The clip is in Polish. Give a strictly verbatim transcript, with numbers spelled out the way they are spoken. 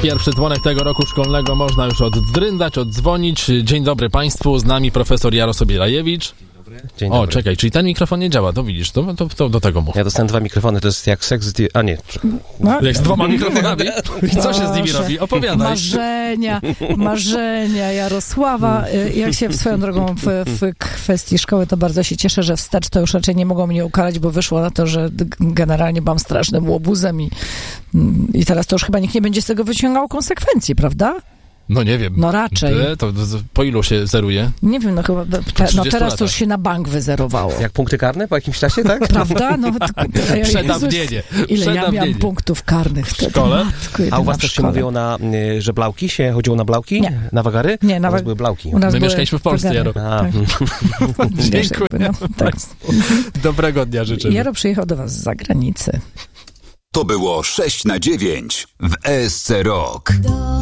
Pierwszy dzwonek tego roku szkolnego można już oddryndać, oddzwonić. Dzień dobry Państwu, z nami profesor Jarosław Bielajewicz. Dzień o, dobry. czekaj, czyli ten mikrofon nie działa, to widzisz, to, to, to do tego mów. Ja dostałem dwa mikrofony, to jest jak seks z... Di- A nie. No, Jak z dwoma mikrofonami? I co się z nimi Boże. robi? Opowiadaj. Marzenia, marzenia Jarosława. Jak się swoją drogą w, w kwestii szkoły, to bardzo się cieszę, że wstecz to już raczej nie mogą mnie ukarać, bo wyszło na to, że generalnie byłam strasznym łobuzem i, i teraz to już chyba nikt nie będzie z tego wyciągał konsekwencji, prawda? No nie wiem. No raczej. Ty, to, to, to po ilu się zeruje? Nie wiem, no chyba, te, no teraz to już się na bank wyzerowało. Jak punkty karne po jakimś czasie, tak? Prawda? No, Przedawnienie. Ile ja miałam punktów karnych wtedy. W szkole? Matko, A u was też się mówiło, na, y, że blauki się chodziło na blauki? Nie. Na wagary? Nie, na u nas wag- były blauki. u nas My były mieszkaliśmy w Polsce, wagary. Jaro. A, Tak. Wiesz, Dziękuję jakby, no, tak. Dobrego dnia życzę. Jaro przyjechał do was z zagranicy. To było sześć na dziewięć w E S C Rock.